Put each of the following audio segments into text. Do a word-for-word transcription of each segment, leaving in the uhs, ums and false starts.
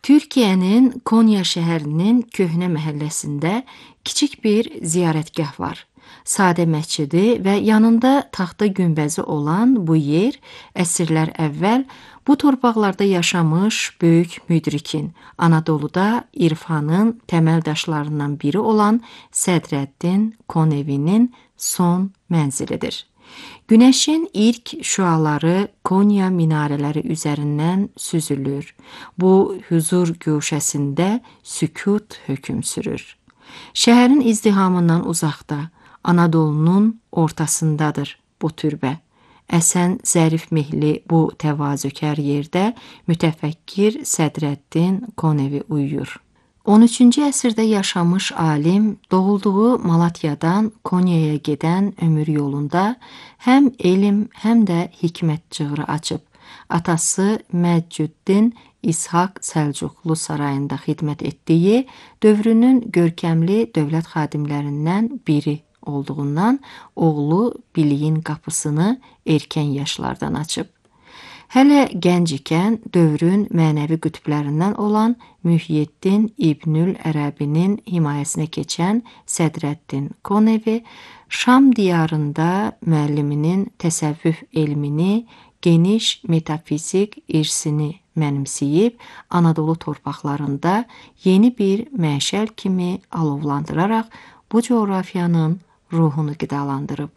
Türkiyənin Konya şəhərinin köhnə məhəlləsində kiçik bir ziyarətgah var. Sadə məscidi və yanında taxta günbəzi olan bu yer əsrlər əvvəl bu torpaqlarda yaşamış böyük müdrikin, Anadoluda irfanın təməl daşlarından biri olan Sədrəddin Konevinin son mənzilidir. Günəşin ilk şüaları Konya minarələri üzərindən süzülür. Bu huzur güşəsində sükut hökm sürür. Şəhərin izdihamından uzaqda, Anadolunun ortasındadır bu türbə. Əsən zərif mehli bu təvazökar yerdə mütəfəkkir Sədrəddin Konevi uyuyur. on üçüncü əsrdə yaşamış alim doğulduğu Malatyadan Konyaya gedən ömür yolunda həm elm, həm də hikmət cığırı açıb. Atası Məccüddin İshaq Səlcuqlu sarayında xidmət etdiyi dövrünün görkəmli dövlət xadimlərindən biri olduğundan oğlu biliyin qapısını erkən yaşlardan açıb. Hələ gənc ikən dövrün mənəvi qütblərindən olan Mühyiddin İbnül Ərəbinin himayəsinə keçən Sədrəddin Konevi, Şam diyarında müəlliminin təsəvvüf elmini, geniş metafizik irsini mənimsəyib, Anadolu torpaqlarında yeni bir məşəl kimi alovlandıraraq bu coğrafiyanın ruhunu qidalandırıb.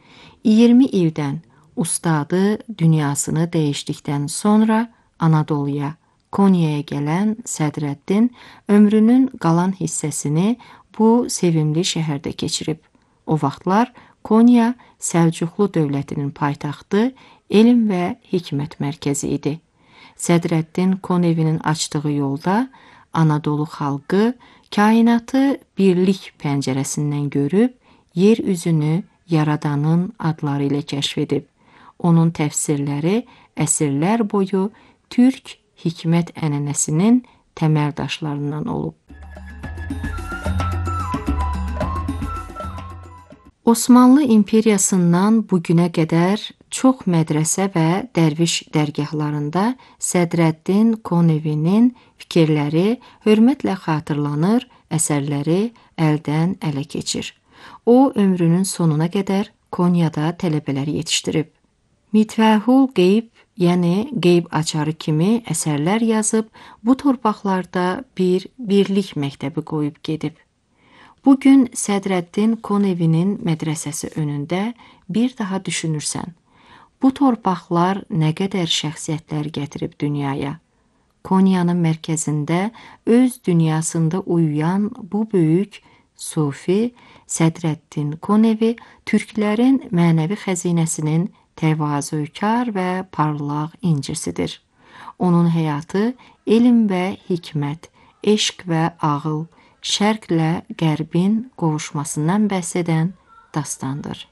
iyirmi ildən ustadı dünyasını dəyişdikdən sonra Anadoluya, Konyaya gələn Sədrəddin ömrünün qalan hissəsini bu sevimli şəhərdə keçirib. O vaxtlar Konya Səlcuqlu dövlətinin paytaxtı, elm və hikmət mərkəzi idi. Sədrəddin Konevinin açdığı yolda Anadolu xalqı kainatı birlik pəncərəsindən görüb, yer üzünü Yaradanın adları ilə kəşf edib. Onun təfsirləri əsrlər boyu türk hikmət ənənəsinin təməl daşlarından olub. Osmanlı İmperiyasından bugünə qədər çox mədrəsə və dərviş dərgahlarında Sədrəddin Konevinin fikirləri hörmətlə xatırlanır, əsərləri əldən ələ keçir. O, ömrünün sonuna qədər Konyada tələbələr yetişdirib. Mitvəhul qeyb, yəni qeyb açarı kimi əsərlər yazıb, bu torpaqlarda bir birlik məktəbi qoyub gedib. Bugün Sədrəddin Konevinin mədrəsəsi önündə bir daha düşünürsən. Bu torpaqlar nə qədər şəxsiyyətlər gətirib dünyaya. Konyanın mərkəzində öz dünyasında uyuyan bu böyük sufi Sədrəddin Konevi türklərin mənəvi xəzinəsinin təvazökar və parlaq incisidir. Onun həyatı elm və hikmət, eşq və ağıl, şərqlə qərbin qovuşmasından bəhs edən dastandır.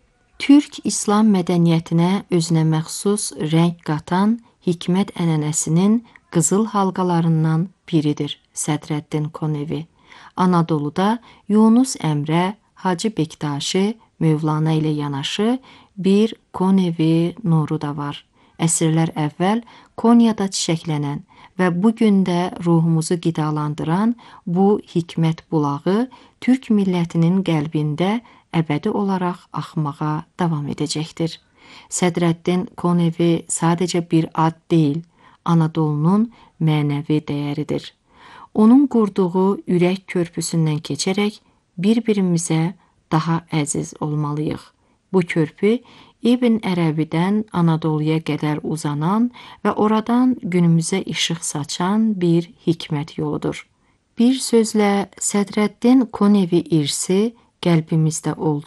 Türk-İslam mədəniyyətinə özünə məxsus rəng qatan hikmət ənənəsinin qızıl halqalarından biridir Sədrəddin Konevi. Anadoluda Yunus Əmrə, Hacı Bektaşi, Mövlana ilə yanaşı bir Konevi nuru da var. Əsrlər əvvəl Konyada çiçəklənən və bugün də ruhumuzu qidalandıran bu hikmət bulağı Türk millətinin qəlbində əbədi olaraq axmağa davam edəcəkdir. Sədrəddin Konevi sadəcə bir ad deyil, Anadolunun mənəvi dəyəridir. Onun qurduğu ürək körpüsündən keçərək bir-birimizə daha əziz olmalıyıq. Bu körpü İbn Ərəbidən Anadoluya qədər uzanan və oradan günümüzə işıq saçan bir hikmət yoludur. Bir sözlə Sədrəddin Konevi irsi qəlbimizdə olduğu